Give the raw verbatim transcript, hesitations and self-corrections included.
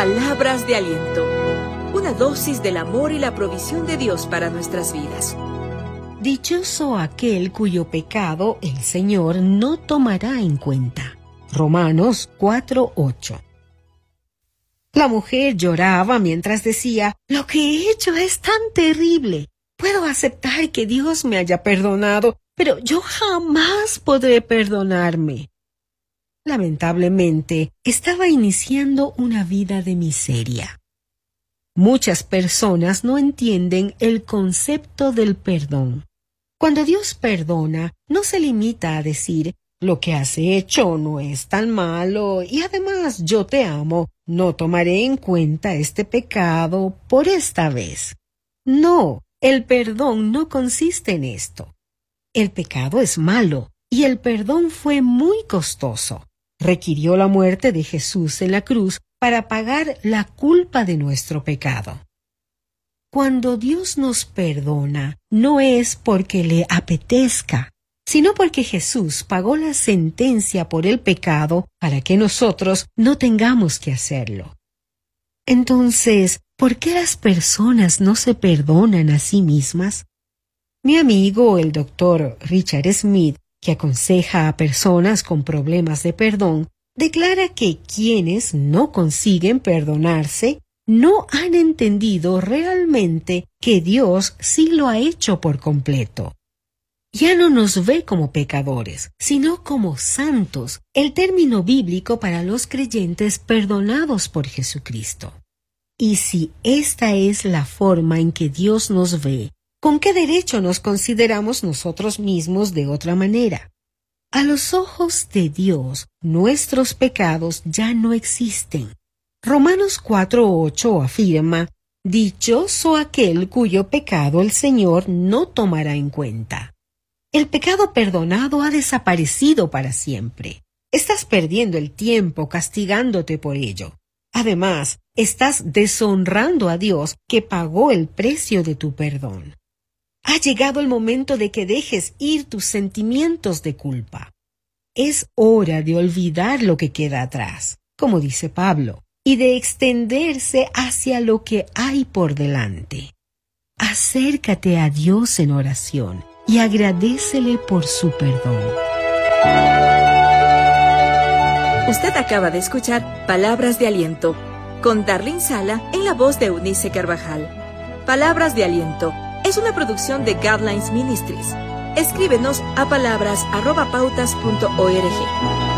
Palabras de aliento. Una dosis del amor y la provisión de Dios para nuestras vidas. Dichoso aquel cuyo pecado el Señor no tomará en cuenta. Romanos cuatro ocho. La mujer lloraba mientras decía: lo que he hecho es tan terrible. Puedo aceptar que Dios me haya perdonado, pero yo jamás podré perdonarme. Lamentablemente, estaba iniciando una vida de miseria. Muchas personas no entienden el concepto del perdón. Cuando Dios perdona, no se limita a decir: lo que has hecho no es tan malo y además yo te amo, no tomaré en cuenta este pecado por esta vez. No, el perdón no consiste en esto. El pecado es malo y el perdón fue muy costoso. Requirió la muerte de Jesús en la cruz para pagar la culpa de nuestro pecado. Cuando Dios nos perdona, no es porque le apetezca, sino porque Jesús pagó la sentencia por el pecado para que nosotros no tengamos que hacerlo. Entonces, ¿por qué las personas no se perdonan a sí mismas? Mi amigo, el doctor Richard Smith, que aconseja a personas con problemas de perdón, declara que quienes no consiguen perdonarse no han entendido realmente que Dios sí lo ha hecho por completo. Ya no nos ve como pecadores, sino como santos, el término bíblico para los creyentes perdonados por Jesucristo. Y si esta es la forma en que Dios nos ve, ¿con qué derecho nos consideramos nosotros mismos de otra manera? A los ojos de Dios, nuestros pecados ya no existen. Romanos cuatro ocho afirma: dichoso aquel cuyo pecado el Señor no tomará en cuenta. El pecado perdonado ha desaparecido para siempre. Estás perdiendo el tiempo castigándote por ello. Además, estás deshonrando a Dios que pagó el precio de tu perdón. Ha llegado el momento de que dejes ir tus sentimientos de culpa. Es hora de olvidar lo que queda atrás, como dice Pablo, y de extenderse hacia lo que hay por delante. Acércate a Dios en oración y agradécele por su perdón. Usted acaba de escuchar Palabras de Aliento, con Darlene Sala en la voz de Eunice Carvajal. Palabras de Aliento es una producción de Guidelines Ministries. Escríbenos a palabras arroba pautas punto org.